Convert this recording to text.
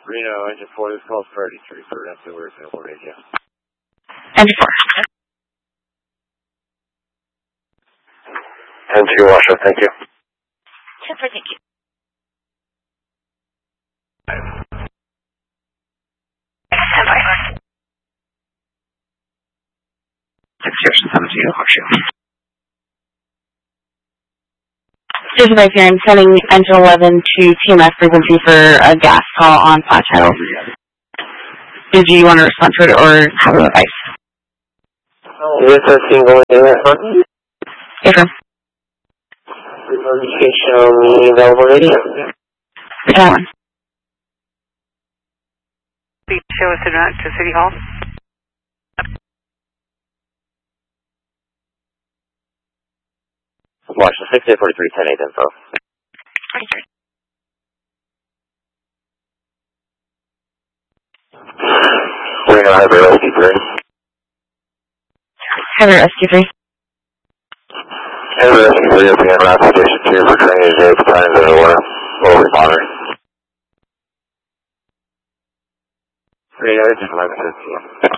Reno, engine 4, this call is 33 for Renton, we're available radio. Engine 4. Engine 2, Washington, thank you. 10-4, thank you. Station 17, Horseshoe. Station 5 here, I'm sending engine 11 to TMS frequency for a gas call on flat channel. Did you want to respond to it or have a device? Is this a single unit? Yes, sir. You can show me available radio. That one. Please show us to City Hall. Washington 6843, 10-8 info. 43. We're going to have a SQ3. Have your SQ3. Have a SQ3 at the end of Station 2 for training today, the times that we'll be monitoring. Radio, engine 11,